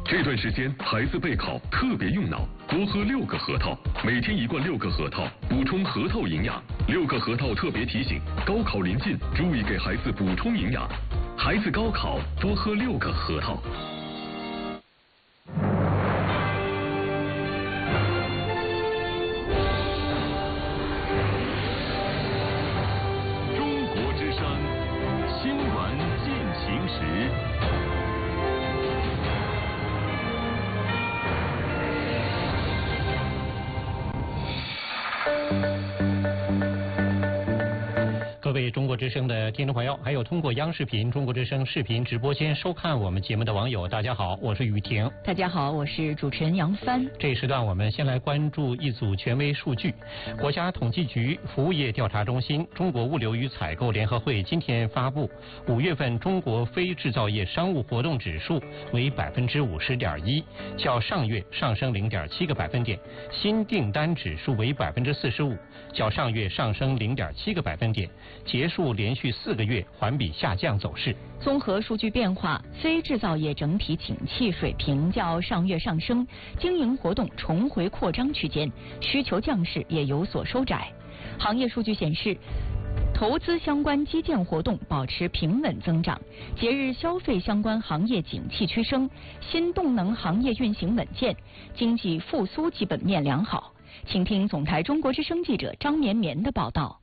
这段时间孩子备考特别用脑，多喝6个核桃，每天1罐6个核桃，补充核桃营养。6个核桃特别提醒：高考临近，注意给孩子补充营养。孩子高考多喝6个核桃。 中国之声新闻进行时。 各位中国之声的听众朋友，还有通过央视频、中国之声视频直播间收看我们节目的网友，大家好，我是雨婷。 大家好，我是主持人杨帆。 这一时段我们先来关注一组权威数据。国家统计局服务业调查中心、中国物流与采购联合会今天发布，5月份中国非制造业商务活动指数为50.1%，较上月上升0.7个百分点；新订单指数为45%，较上月上升0.7个百分点。结束连续4个月环比下降走势。 综合数据变化，非制造业整体景气水平较上月上升，经营活动重回扩张区间，需求降势也有所收窄。行业数据显示，投资相关基建活动保持平稳增长，节日消费相关行业景气趋升，新动能行业运行稳健，经济复苏基本面良好。请听总台中国之声记者张绵绵的报道。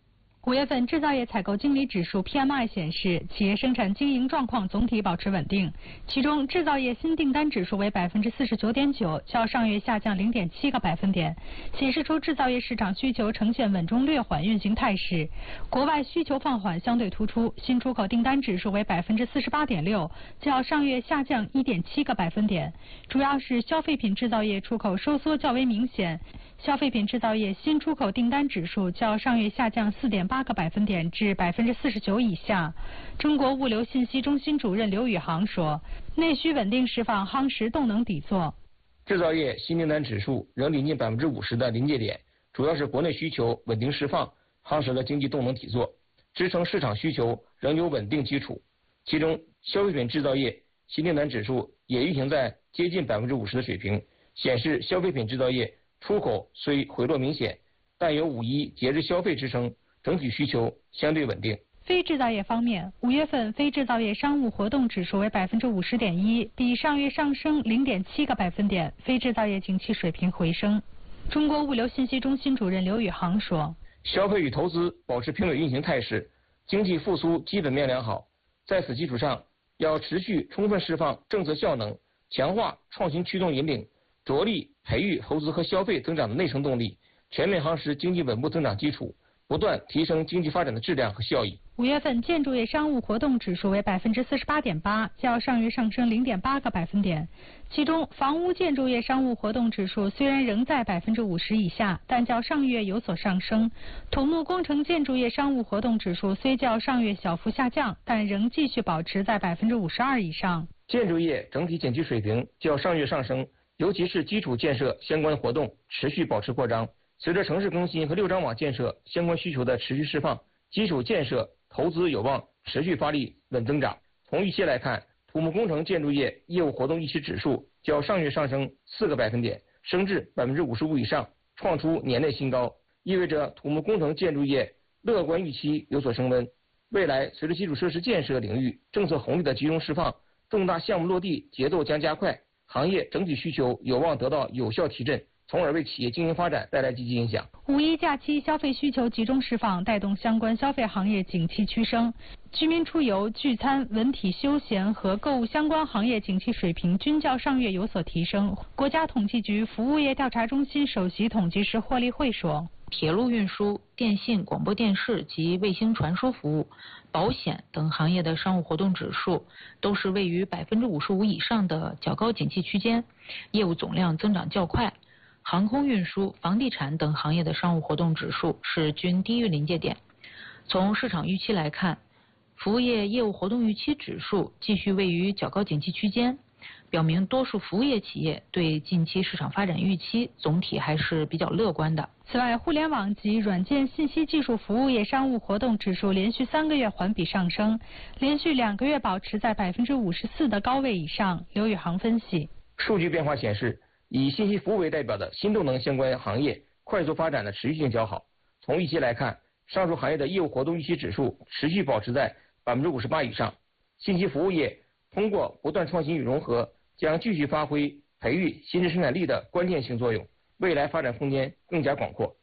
5月份制造业采购经理指数 PMI 显示，企业生产经营状况总体保持稳定。其中，制造业新订单指数为49.9%，较上月下降0.7个百分点，显示出制造业市场需求呈现稳中略缓运行态势。国外需求放缓相对突出，新出口订单指数为48.6%，较上月下降1.7个百分点，主要是消费品制造业出口收缩较为明显。消费品制造业新出口订单指数较上月下降4.8个百分点至49%以下。中国物流信息中心主任刘宇航说，内需稳定释放夯实动能底座。 制造业新订单指数仍临近50%的临界点，主要是国内需求稳定释放，夯实了经济动能底座，支撑市场需求仍有稳定基础。其中，消费品制造业新订单指数也运行在接近50%的水平，显示消费品制造业出口虽回落明显，但有5·1节日消费支撑，整体需求相对稳定。 非制造业方面，5月份非制造业商务活动指数为50.1%，比上月上升0.7个百分点，非制造业景气水平回升。中国物流信息中心主任刘宇航说， 消费与投资保持平稳运行态势，经济复苏基本面良好，在此基础上，要持续充分释放政策效能，强化创新驱动引领，着力培育投资和消费增长的内生动力，全面夯实经济稳步增长基础，不断提升经济发展的质量和效益。 5月份建筑业商务活动指数为48.8%，较上月上升0.8个百分点。其中，房屋建筑业商务活动指数虽然仍在50%以下，但较上月有所上升。土木工程建筑业商务活动指数虽较上月小幅下降，但仍继续保持在52%以上。 建筑业整体景气水平较上月上升，尤其是基础建设相关活动持续保持扩张。随着城市更新和六张网建设相关需求的持续释放，基础建设投资有望持续发力稳增长。从预期来看，土木工程建筑业业务活动预期指数较上月上升4个百分点，升至55%以上，创出年内新高，意味着土木工程建筑业乐观预期有所升温。未来随着基础设施建设领域政策红利的集中释放，重大项目落地节奏将加快，行业整体需求有望得到有效提振，从而为企业经营发展带来积极影响。 5·1假期消费需求集中释放，带动相关消费行业景气趋升。居民出游、聚餐、文体休闲和购物相关行业景气水平均较上月有所提升。国家统计局服务业调查中心首席统计师霍立慧说， 铁路运输、电信、广播电视及卫星传输服务、保险等行业的商务活动指数都是位于55%以上的较高景气区间，业务总量增长较快。航空运输、房地产等行业的商务活动指数是均低于临界点。从市场预期来看，服务业业务活动预期指数继续位于较高景气区间， 表明多数服务业企业对近期市场发展预期总体还是比较乐观的。 此外，互联网及软件信息技术服务业商务活动指数连续3个月环比上升，连续2个月保持在54%的高位以上。刘宇航分析， 数据变化显示，以信息服务为代表的新动能相关行业快速发展的持续性较好。从预期来看，上述行业的业务活动预期指数持续保持在58%以上。信息服务业通过不断创新与融合，将继续发挥培育新质生产力的关键性作用，未来发展空间更加广阔。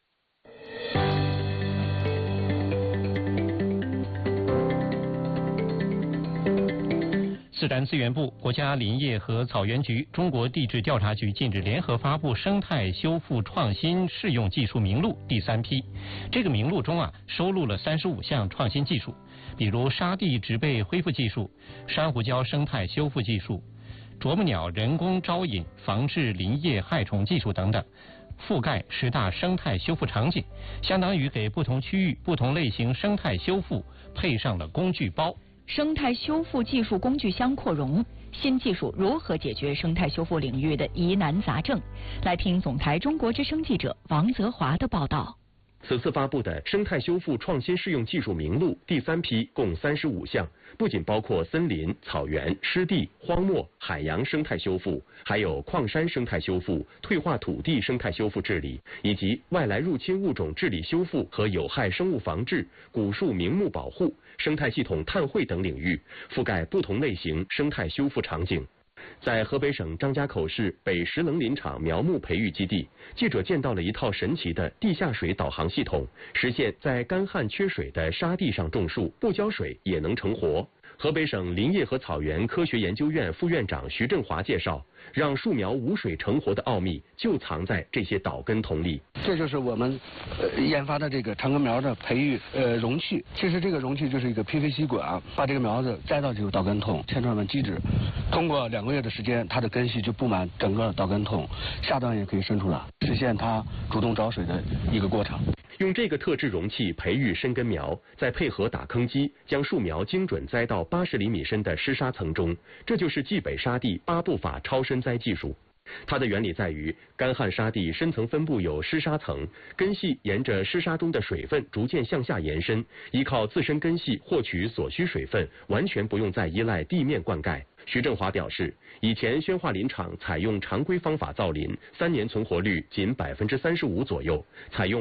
自然资源部、国家林业和草原局、中国地质调查局近日联合发布生态修复创新适用技术名录第3批。这个名录中收录了35项创新技术，比如沙地植被恢复技术、珊瑚礁生态修复技术、啄木鸟人工招引防治林业害虫技术等等，覆盖10大生态修复场景，相当于给不同区域、不同类型生态修复配上了工具包。 生态修复技术工具箱扩容，新技术如何解决生态修复领域的疑难杂症？来听总台中国之声记者王泽华的报道。 此次发布的生态修复创新适用技术名录第3批共35项，不仅包括森林、草原、湿地、荒漠、海洋生态修复，还有矿山生态修复、退化土地生态修复治理，以及外来入侵物种治理修复和有害生物防治、古树名木保护、生态系统碳汇等领域，覆盖不同类型生态修复场景。在河北省张家口市北石棱林场苗木培育基地，记者见到了一套神奇的地下水导航系统，实现在干旱缺水的沙地上种树，不浇水也能成活。河北省林业和草原科学研究院副院长徐振华介绍，让树苗无水成活的奥秘就藏在这些导根筒里。 这就是我们研发的这个长根苗的培育容器。其实这个容器就是一个 PVC 管，把这个苗子栽到这个导根筒，千串万基质，通过2个月的时间，它的根系就布满整个导根筒，下端也可以伸出来，实现它主动找水的一个过程。 用这个特制容器培育深根苗，再配合打坑机，将树苗精准栽到80厘米深的湿沙层中，这就是冀北沙地8步法超深栽技术。它的原理在于，干旱沙地深层分布有湿沙层，根系沿着湿沙中的水分逐渐向下延伸，依靠自身根系获取所需水分，完全不用再依赖地面灌溉。徐振华表示，以前宣化林场采用常规方法造林，3年存活率仅35%左右，采用